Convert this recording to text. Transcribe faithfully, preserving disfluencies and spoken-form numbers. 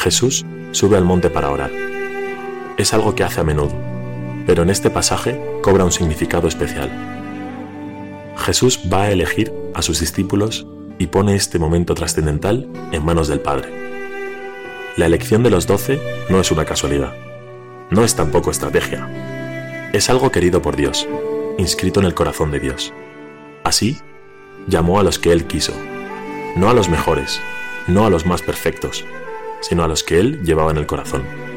Jesús sube al monte para orar. Es algo que hace a menudo, pero en este pasaje cobra un significado especial. Jesús va a elegir a sus discípulos y pone este momento trascendental en manos del Padre. La elección de los doce no es una casualidad, no es tampoco estrategia. Es algo querido por Dios, inscrito en el corazón de Dios. Así, llamó a los que Él quiso, no a los mejores, no a los más perfectos, sino a los que Él llevaba en el corazón.